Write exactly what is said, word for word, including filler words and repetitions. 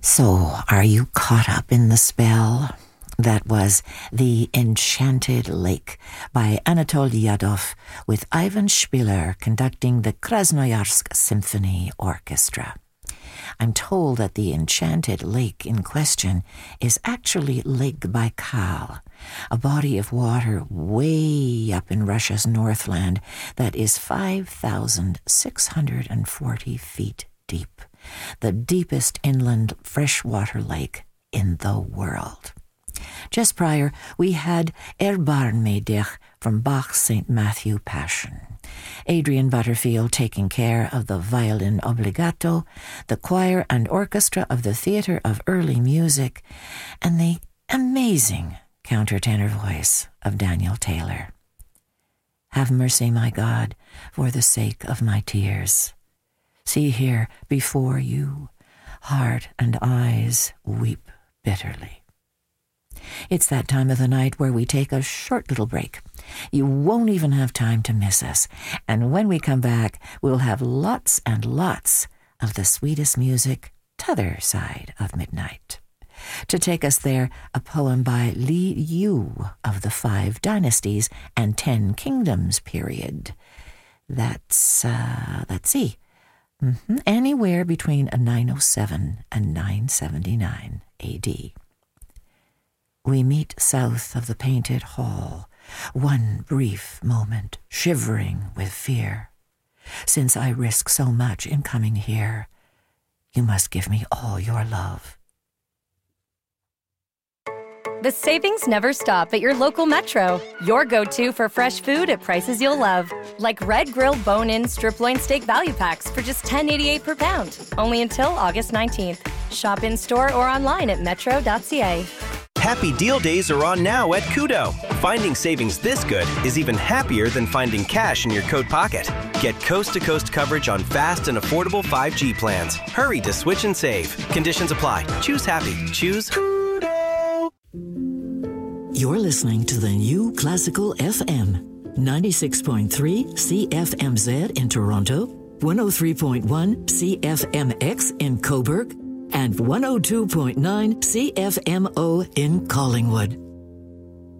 So, are you caught up in the spell? That was The Enchanted Lake by Anatol Yadov with Ivan Spiller conducting the Krasnoyarsk Symphony Orchestra. I'm told that the enchanted lake in question is actually Lake Baikal, a body of water way up in Russia's Northland that is five thousand six hundred forty feet deep, the deepest inland freshwater lake in the world. Just prior, we had Erbarme dich from Bach's Saint Matthew Passion. Adrian Butterfield taking care of the violin obbligato, the choir and orchestra of the Theatre of Early Music, and the amazing countertenor voice of Daniel Taylor. Have mercy, my God, for the sake of my tears. See here before you, heart and eyes weep bitterly. It's that time of the night where we take a short little break. You won't even have time to miss us. And when we come back, we'll have lots and lots of the sweetest music t'other side of midnight. To take us there, a poem by Li Yu of the Five Dynasties and Ten Kingdoms period. That's, uh, let's see, mm-hmm. anywhere between nine oh seven and nine seventy-nine A D. We meet south of the painted hall, one brief moment, shivering with fear. Since I risk so much in coming here, you must give me all your love. The savings never stop at your local Metro. Your go-to for fresh food at prices you'll love. Like Red Grill Bone-In Strip Loin Steak Value Packs for just ten eighty-eight per pound. Only until August nineteenth. Shop in-store or online at metro dot c a. Happy Deal Days are on now at Koodo. Finding savings this good is even happier than finding cash in your coat pocket. Get coast-to-coast coverage on fast and affordable five G plans. Hurry to switch and save. Conditions apply. Choose happy. Choose Koodo. You're listening to the new Classical F M. ninety-six point three C F M Z in Toronto, one oh three point one C F M X in Cobourg, and one oh two point nine C F M O in Collingwood.